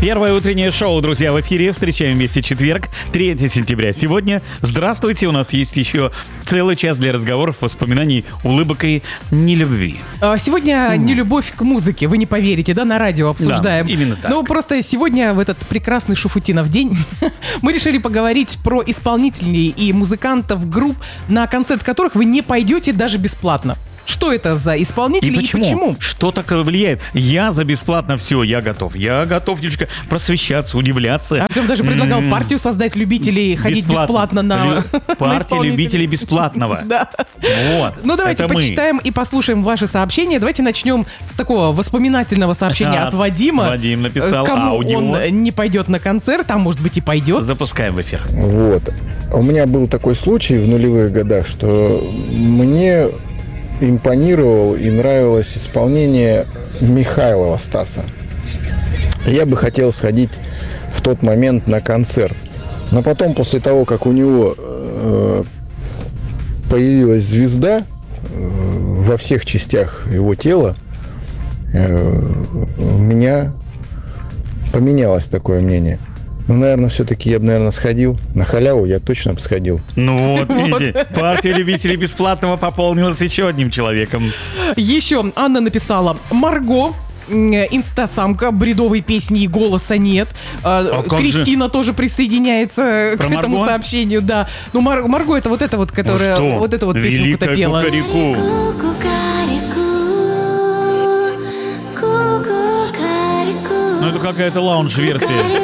Первое утреннее шоу, друзья, в эфире. Встречаем вместе четверг, 3 сентября. Сегодня, здравствуйте, у нас есть еще целый час для разговоров, воспоминаний, улыбок и нелюбви. Сегодня нелюбовь к музыке, вы не поверите, да, на радио обсуждаем. Да, именно так. Ну, просто сегодня, в этот прекрасный Шуфутинов день, мы решили поговорить про исполнителей и музыкантов групп, на концерт которых вы не пойдете даже бесплатно. Что это за исполнители и почему? Что так влияет? Я за бесплатно все, я готов. Я готов, девочка, просвещаться, удивляться. Артем даже предлагал партию создать любителей ходить бесплатно на партия любителей бесплатного. Да. Вот. Ну, давайте почитаем и послушаем ваши сообщения. Давайте начнем с такого воспоминательного сообщения от Вадима. Вадим написал кому аудио. Он не пойдет на концерт, а может быть и пойдет. Запускаем в эфир. Вот. У меня был такой случай в нулевых годах, что мне импонировал и нравилось исполнение Михайлова Стаса. Я бы хотел сходить в тот момент на концерт. Но потом, после того, как у него появилась звезда во всех частях его тела, у меня поменялось такое мнение. Ну, наверное, все-таки я бы, сходил. На халяву я точно бы сходил. Ну вот, видите, партия любителей бесплатного пополнилась еще одним человеком. Еще Анна написала: Марго, инстасамка, бредовой песни и голоса нет. Кристина тоже присоединяется к этому сообщению, да. Ну, Марго это вот которая вот эту вот песенку-то пела. Ну, это какая-то лаунж-версия.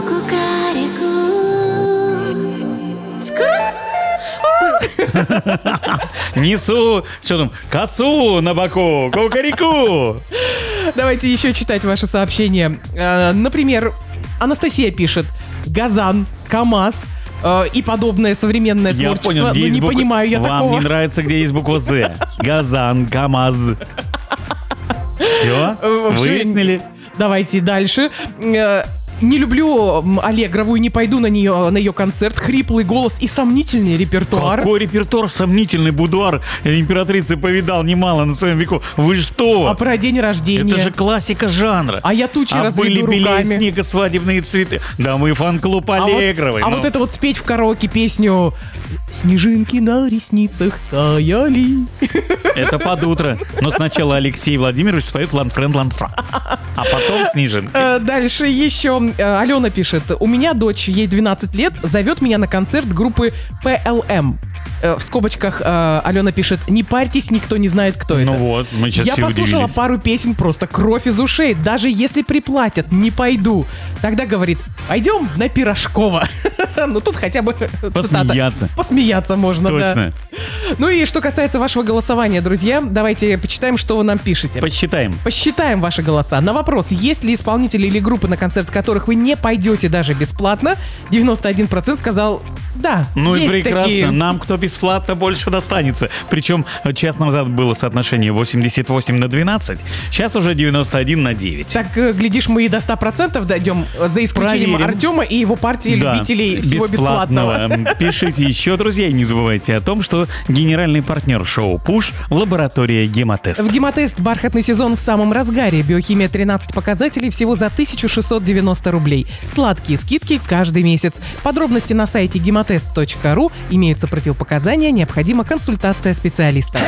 Несу, что там, косу на боку, кукареку. Давайте еще читать ваши сообщения. Например, Анастасия пишет: Газан, КамАЗ и подобное современное творчество. Я понял, не понимаю я такого. Вам не нравится, где есть буква З. Газан, КамАЗ. Все? Выяснили? Давайте дальше. Не люблю Аллегрову, не пойду на ее концерт. Хриплый голос и сомнительный репертуар. Какой репертуар сомнительный? Будуар императрицы повидал немало на своем веку. Вы что? А про день рождения? Это же классика жанра. А я тучи разведу руками. Были белее снега свадебные цветы. Да мы фан-клуб Аллегровой. Вот это вот спеть в караоке песню «Снежинки на ресницах таяли». Это под утро. Но сначала Алексей Владимирович споет «Ланфрен, ланфра». А потом снежинки. Дальше еще Алена пишет: у меня дочь, ей 12 лет, зовет меня на концерт группы ПЛМ. В скобочках Алена пишет: не парьтесь, никто не знает, кто это. Ну вот, мы сейчас Я все послушала удивились. пару песен, просто кровь из ушей. Даже если приплатят, не пойду. Тогда говорит: пойдем на Пирожкова. Ну тут хотя бы посмеяться. Посмеяться можно, точно. Да. Ну и что касается вашего голосования, друзья, давайте почитаем, что вы нам пишете. Посчитаем ваши голоса. На вопрос, есть ли исполнители или группы, на концерт которых вы не пойдете даже бесплатно, 91% сказал да. Ну и прекрасно. Такие. Нам, кто бесплатно, больше достанется. Причем час назад было соотношение 88/12, сейчас уже 91/9. Так, глядишь, мы и до 100% дойдем, за исключением Артема и его партии любителей всего бесплатного. Пишите еще, друзья, и не забывайте о том, что генеральный партнер шоу «Пуш» — лаборатория «Гемотест». В «Гемотест» бархатный сезон в самом разгаре. Биохимия 13 показателей всего за 1690 рублей. Сладкие скидки каждый месяц. Подробности на сайте gemotest.ru. Имеются противопоказания, необходима консультация специалиста.